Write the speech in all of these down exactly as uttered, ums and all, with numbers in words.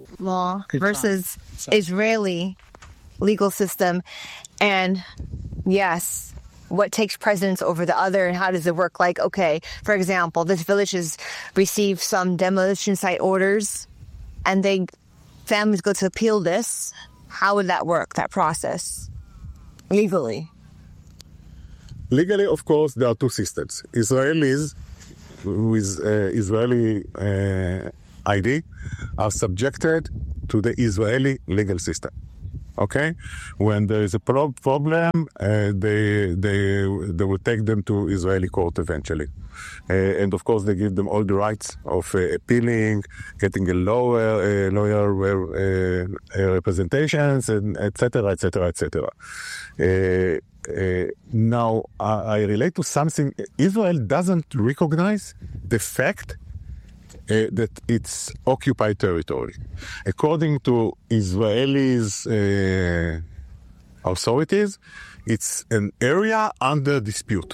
law versus Israeli legal system. And yes, what takes precedence over the other and how does it work? Like, okay, for example, this village has received some demolition site orders and they families go to appeal this. How would that work, that process, legally? Legally, of course, there are two systems. Israelis with uh, Israeli uh, I D are subjected to the Israeli legal system. Okay, when there is a pro- problem, uh, they they they will take them to Israeli court eventually, uh, and of course they give them all the rights of uh, appealing, getting a lawyer, uh, lawyer uh, uh, representations, and et cetera, et cetera, et cetera. Uh, uh, now I, I relate to something. Israel doesn't recognize the fact Uh, that it's occupied territory. According to Israelis uh, authorities, it's an area under dispute.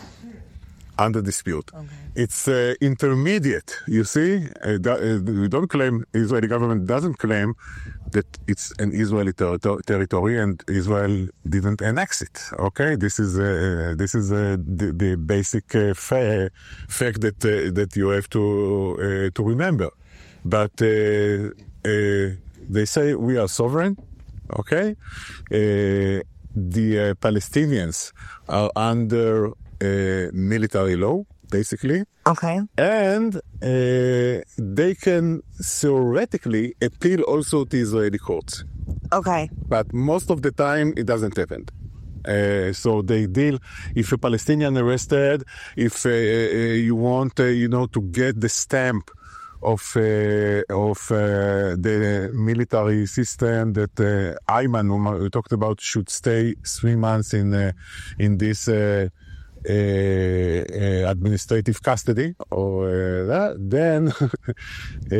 Under dispute. Okay. It's uh, intermediate, you see. Uh, that, uh, we don't claim, Israeli government doesn't claim that it's an Israeli ter- ter- territory and Israel didn't annex it. Okay, this is uh, this is uh, the, the basic uh, fa- fact that uh, that you have to uh, to remember. But uh, uh, they say we are sovereign. Okay, uh, the uh, Palestinians are under uh, military law, basically. Okay. And uh, they can theoretically appeal also to Israeli courts. Okay. But most of the time, it doesn't happen. Uh, so they deal, if a Palestinian arrested, if uh, uh, you want, uh, you know, to get the stamp of uh, of uh, the military system that uh, Ayman, whom we talked about, should stay three months in uh, in this uh, Uh, uh, administrative custody, or uh, that, then uh,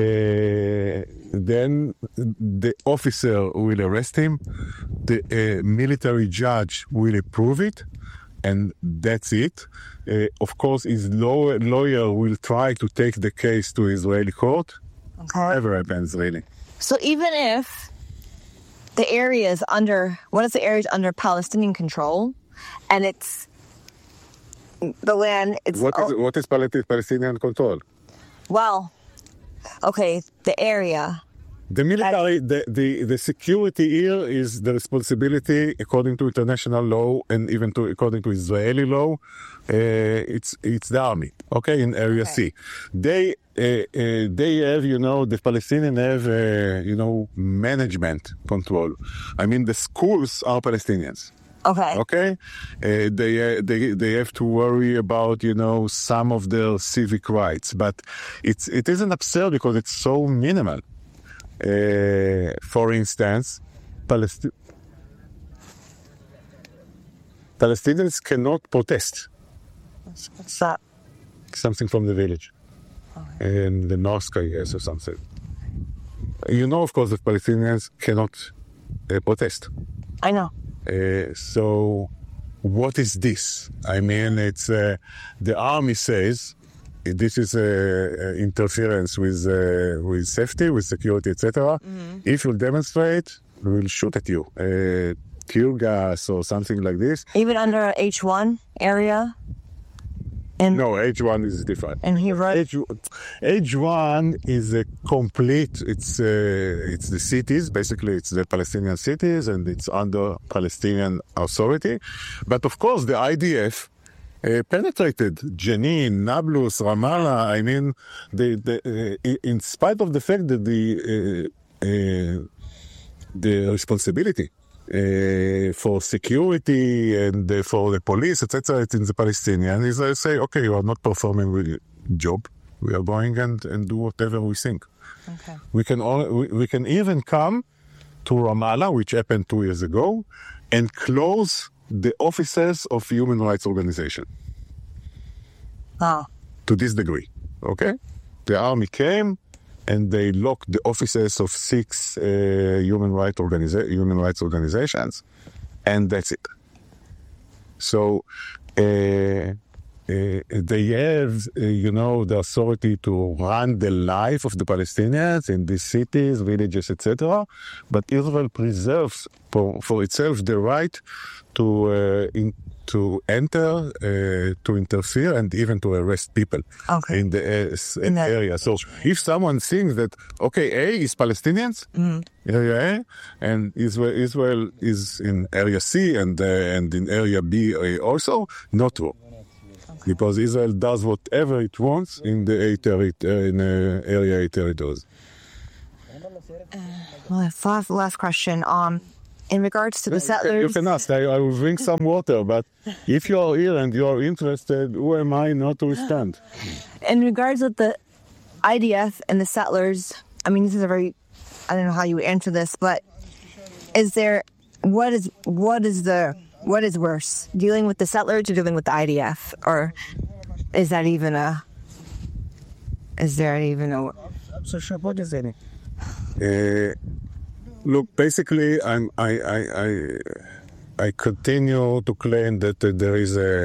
then the officer will arrest him. The uh, military judge will approve it, and that's it. Uh, of course, his law- lawyer will try to take the case to Israeli court. Okay. Never happens, really. So even if the area is under, one of the areas under Palestinian control, and it's the land, it's... What is, what is Palestinian control? Well, okay, the area. The military, the, the, the security here is the responsibility, according to international law and even to according to Israeli law, uh, it's it's the army, okay, in Area Okay. C. They uh, uh, they have, you know, the Palestinians have, uh, you know, management control. I mean, the schools are Palestinians. Okay. Okay, uh, they uh, they they have to worry about, you know, some of their civic rights, but it's it isn't absurd because it's so minimal. Uh, for instance, Palesti- Palestinians cannot protest. What's that? Something from the village, okay. In the North Korea or something. You know, of course, that Palestinians cannot uh, protest. I know. Uh, so what is this? I mean, it's uh, the army says this is uh, interference with uh, with safety, with security, et cetera. Mm-hmm. If you demonstrate, we will shoot at you, uh, tear gas or something like this. Even under H one area. And no, H one is different. And he wrote H, H one is a complete. It's uh, it's the cities. Basically, it's the Palestinian cities, and it's under Palestinian authority. But of course, the I D F uh, penetrated Jenin, Nablus, Ramallah. I mean, the, the uh, in spite of the fact that the uh, uh, the responsibility Uh, for security and uh, for the police, et cetera, it's in the Palestinian. Is I say, okay, you are not performing your job. We are going and, and do whatever we think. Okay. We can all, we, we can even come to Ramallah, which happened two years ago, and close the offices of human rights organization. Ah. To this degree, okay? The army came and they locked the offices of six uh, human rights organiza- human rights organizations, and that's it. So, uh, they have, uh, you know, the authority to run the life of the Palestinians in these cities, villages, et cetera. But Israel preserves for, for itself the right to uh, in, to enter, uh, to interfere, and even to arrest people okay. in the uh, in that area. So if someone thinks that, okay, A is Palestinians, mm-hmm. area A, and Israel, Israel is in area C and uh, and in area B also, not true. Okay. Because Israel does whatever it wants in the A terri- uh, in uh, area A territories. Uh, well, last, last question. Um, In regards to the settlers... You can ask. I, I will drink some water, but if you're here and you're interested, who am I not to respond? In regards with the I D F and the settlers, I mean, this is a very... I don't know how you would answer this, but is there... What is what is the... What is worse? Dealing with the settlers or dealing with the I D F? Or is that even a... Is there even a... So, what is it? Uh, Look, basically, I'm, I, I, I, I continue to claim that uh, there is a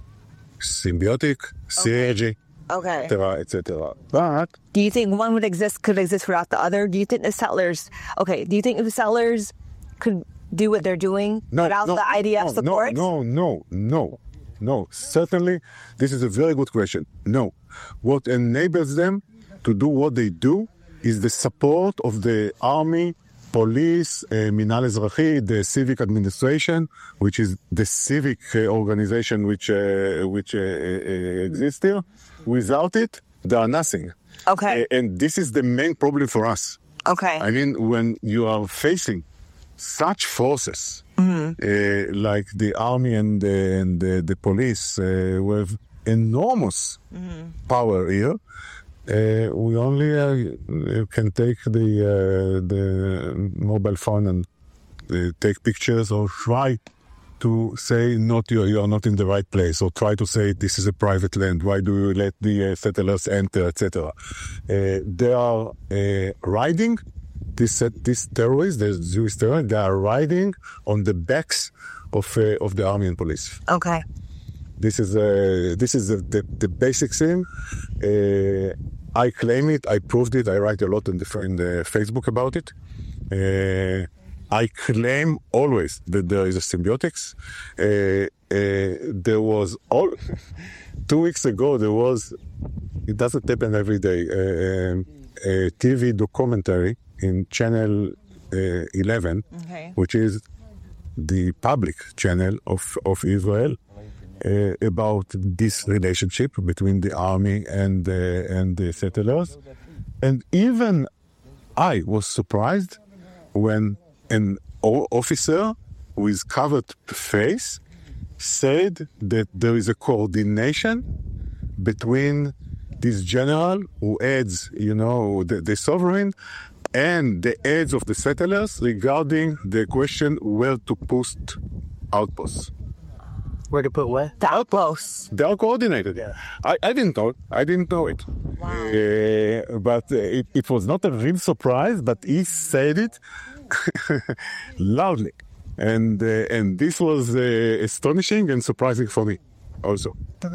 symbiotic synergy, Okay. et cetera, et cetera. But do you think one would exist, could exist without the other? Do you think the settlers, okay, do you think the settlers could do what they're doing no, without no, the I D F no, support? No, no, no, no. Certainly, this is a very good question. No. What enables them to do what they do is the support of the army, police, uh, Minal Ezrachi, the civic administration, which is the civic uh, organization which uh, which uh, uh, exists here. Without it, they are nothing. Okay. Uh, and this is the main problem for us. Okay. I mean, when you are facing such forces mm-hmm. uh, like the army and the, and the, the police uh, with enormous mm-hmm. power here, Uh, we only uh, can take the uh, the mobile phone and uh, take pictures or try to say not you you are not in the right place, or try to say this is a private land. Why do you let the uh, settlers enter, et cetera. Uh, they are uh, riding this uh, this terrorists, the Jewish terrorists. They are riding on the backs of uh, of the army and police. Okay. This is uh, this is the, the, the basic thing. Uh, I claim it. I proved it. I write a lot in the in the Facebook about it. Uh, I claim always that there is a symbiotics. Uh, uh, there was all two weeks ago. There was. It doesn't happen every day. Uh, a T V documentary in Channel uh, eleven, okay. which is the public channel of of Israel. Uh, about this relationship between the army and uh, and the settlers, and even I was surprised when an officer with covered face said that there is a coordination between this general who aids, you know, the, the sovereign, and the aids of the settlers regarding the question where to post outposts. Where to put what? The outposts. They are coordinated. Yeah. I, I didn't know. I didn't know it. Wow. Uh, but uh, it, it was not a real surprise. But he said it loudly, and uh, and this was uh, astonishing and surprising for me, also.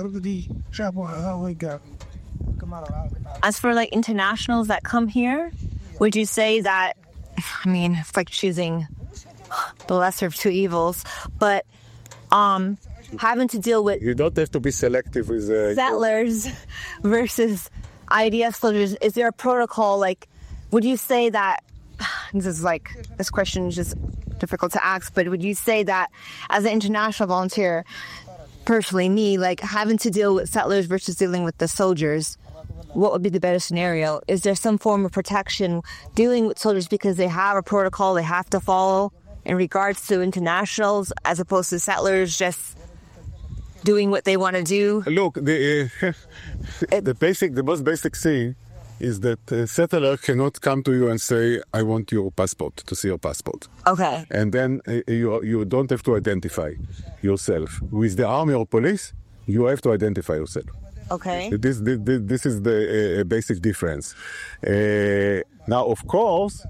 As for like internationals that come here, would you say that? I mean, it's like choosing the lesser of two evils, but um. having to deal with You don't have to be selective with uh, settlers versus I D F soldiers. Is there a protocol? Like, would you say that this is like this question is just difficult to ask, but would you say that as an international volunteer, personally, me, like having to deal with settlers versus dealing with the soldiers, what would be the better scenario? Is there some form of protection dealing with soldiers because they have a protocol they have to follow in regards to internationals, as opposed to settlers just doing what they want to do? Look, the uh, the basic, the most basic thing is that a settler cannot come to you and say, "I want your passport," to see your passport. Okay. And then uh, you you don't have to identify yourself. With the army or police, you have to identify yourself. Okay. This this, this is the uh, basic difference. Uh, now, of course,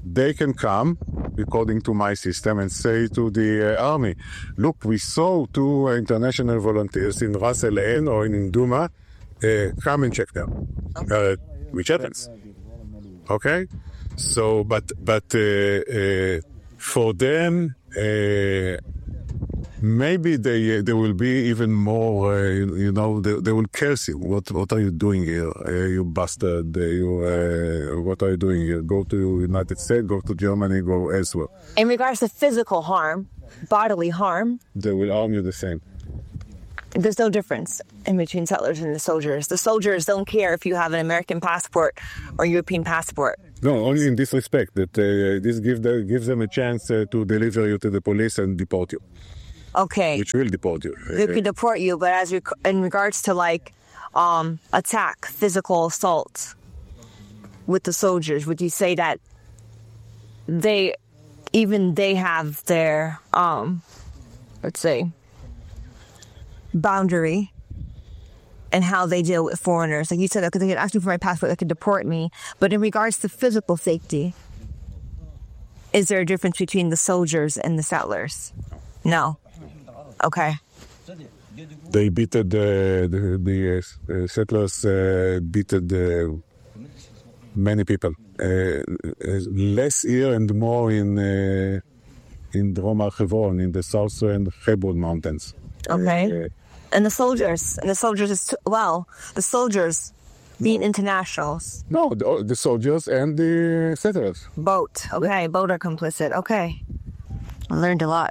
they can come, according to my system, and say to the uh, army, look, we saw two uh, international volunteers in Ras El Ain or in Duma, uh, come and check them, uh, which happens. Okay? So, but, but uh, uh, for them, uh, maybe they uh, they will be even more, uh, you, you know, they, they will curse you. What what are you doing here? Uh, you bastard. Uh, you, uh, what are you doing here? Go to United States, go to Germany, go elsewhere. In regards to physical harm, bodily harm, They will arm you the same. there's no difference in between settlers and the soldiers. The soldiers don't care if you have an American passport or European passport. No, only in this respect, that uh, this give the, gives them a chance uh, to deliver you to the police and deport you, Okay. which will deport you. They could deport you, but as rec- in regards to like um, attack, physical assault with the soldiers, would you say that they, even they have their, um, let's say, boundary and how they deal with foreigners? Like you said, because they could ask me for my passport, they could deport me. But in regards to physical safety, is there a difference between the soldiers and the settlers? No. Okay. They beated uh, the, the uh, settlers, uh, beated uh, many people. Uh, uh, less here and more in uh, in Drom Har Hebron, in the southern Hebron mountains. Okay. Uh, And the soldiers, and the soldiers as well, the soldiers being internationals. no, the, the soldiers and the settlers. Boat. Okay, boat are complicit. Okay. I learned a lot.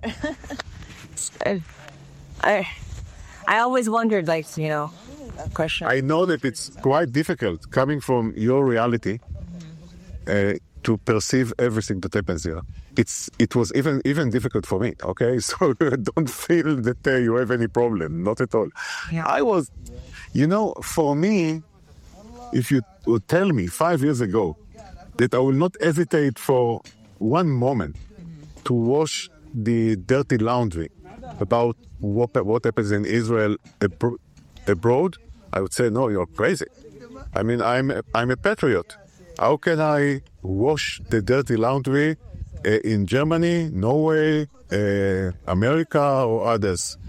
I, I, I always wondered, like, you know, that question. I know that it's quite difficult coming from your reality uh, to perceive everything that happens here. It's it was even even difficult for me. Okay, so don't feel that uh, you have any problem. Not at all. Yeah. I was, you know, for me, if you would tell me five years ago that I will not hesitate for one moment to wash the dirty laundry about what what happens in Israel abro- abroad, I would say, no, you're crazy. I mean, I'm a, I'm a patriot. How can I wash the dirty laundry uh, in Germany, Norway, uh, America, or others?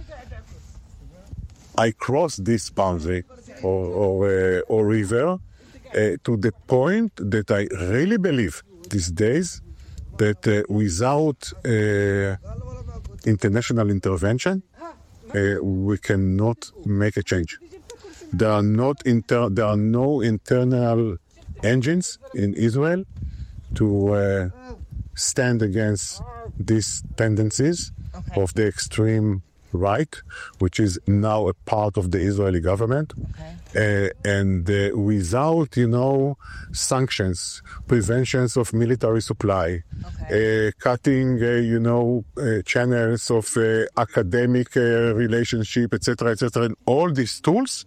I cross this boundary or or, uh, or river uh, to the point that I really believe these days that uh, without uh, international intervention, uh, we cannot make a change. There are not inter- there are no internal engines in Israel to uh, stand against these tendencies Okay. of the extreme right, which is now a part of the Israeli government. Uh, and uh, without, you know, sanctions, preventions of military supply, Okay. uh, cutting, uh, you know, uh, channels of uh, academic uh, relationship, et cetera, et cetera, and all these tools,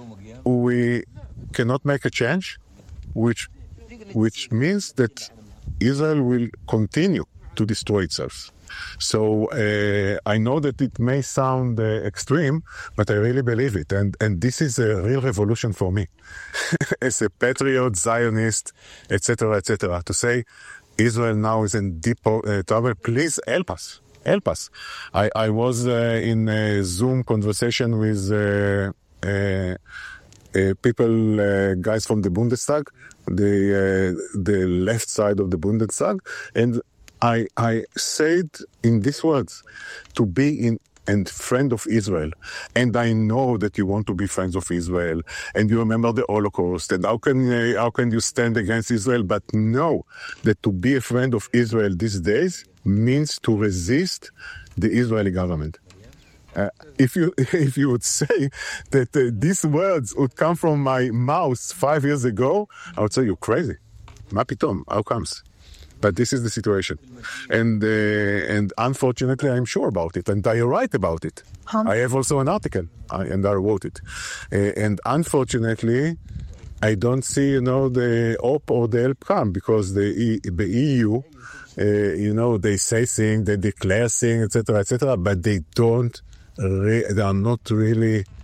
we cannot make a change, which which means that Israel will continue to destroy itself. So uh, I know that it may sound uh, extreme, but I really believe it, and and this is a real revolution for me, as a patriot, Zionist, et cetera, et cetera. To say Israel now is in deep uh, trouble. Please help us, help us. I I was uh, in a Zoom conversation with. Uh, uh, Uh, people, uh, guys from the Bundestag, the uh, the left side of the Bundestag, and I I said in these words to be in and friend of Israel, and I know that you want to be friends of Israel, and you remember the Holocaust, and how can uh, how can you stand against Israel? But know that to be a friend of Israel these days means to resist the Israeli government. Uh, if you if you would say that uh, these words would come from my mouth five years ago, I would say you're crazy. Ma pitom, how comes? But this is the situation, and uh, and unfortunately, I'm sure about it, and I write about it. Huh? I have also an article, I, and I wrote it. Uh, and unfortunately, I don't see, you know, the hope or the help come, because the e, the E U, uh, you know, they say things, they declare things, et cetera, et cetera, but they don't. Re- they are not really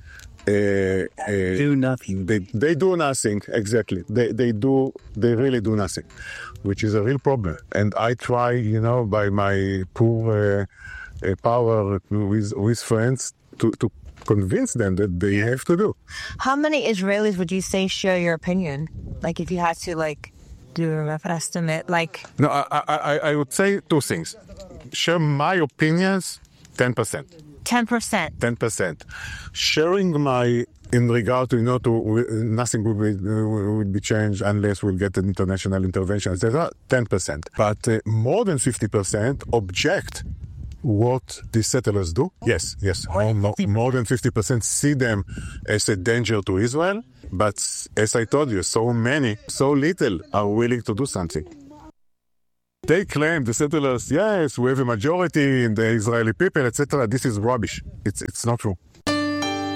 uh, uh, Do nothing. they they do nothing exactly. They they do they really do nothing, which is a real problem. And I try, you know, by my poor uh, uh, power with with friends to to convince them that they have to do. How many Israelis would you say share your opinion? Like, if you had to like do a rough estimate, like No, I I, I- I would say two things. Share my opinions, ten percent. ten percent. ten percent. Sharing my, in regard to, you know, to nothing will be, will be changed unless we get an international intervention, et cetera, ten percent. But uh, more than fifty percent object what the settlers do. Yes, yes. More, more, more than fifty percent see them as a danger to Israel. But as I told you, so many, so little are willing to do something. They claim, the settlers, yes, we have a majority in the Israeli people, et cetera. This is rubbish. It's, it's not true.